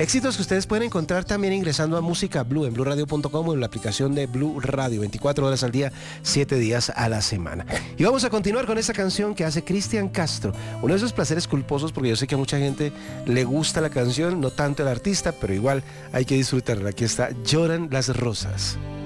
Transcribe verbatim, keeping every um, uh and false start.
Éxitos que ustedes pueden encontrar también ingresando a Música Blue en blue radio punto com o en la aplicación de Blue Radio, veinticuatro horas al día, siete días a la semana. Y vamos a continuar con esta canción que hace Cristian Castro, uno de esos placeres culposos, porque yo sé que a mucha gente le gusta la canción, no tanto el artista, pero igual hay que disfrutarla. Aquí está Lloran las rosas.